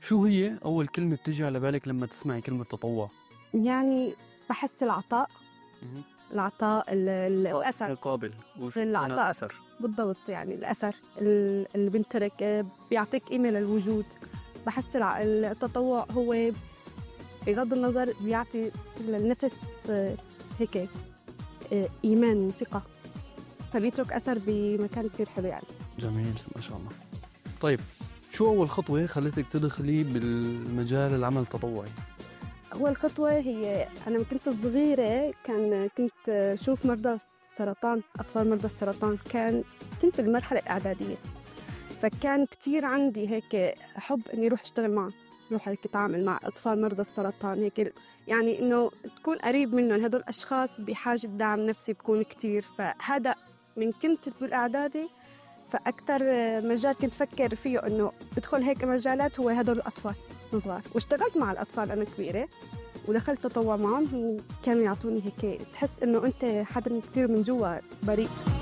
شو هي أول كلمة بتجي على بالك لما تسمعي كلمة تطوع؟ يعني بحس العطاء، مهم. الأثر. مقابل وفي العطاء أثر. بالضبط، يعني الأثر اللي بنترك بيعطيك قيمة للوجود. بحس التطوع هو بغض النظر بيعطي للنفس هيك إيمان وثقة، فبيترك أثر بمكان كتير حلو يعني. جميل ما شاء الله. طيب شو أول خطوة خلتك تدخلي بالمجال العمل التطوعي؟ أول خطوة هي أنا من كنت صغيرة كنت شوف مرضى السرطان، أطفال مرضى السرطان، كنت بالمرحلة الإعدادية، فكان كتير عندي هيك حب إني أروح أشتغل معهم، أروح هيك أتعامل مع أطفال مرضى السرطان، هيك يعني إنه تكون قريب منهم. هدول أشخاص بحاجة دعم نفسي بكون كتير، فهذا من كنت بالإعدادي. فأكتر مجال كنت فكر فيه إنه أدخل هيك مجالات هو هدول الأطفال صغار، واشتغلت مع الأطفال أنا كبيرة ودخلت تطوع معهم، وكانوا يعطوني هيك تحس إنه أنت حدا كتير من جوا بريء.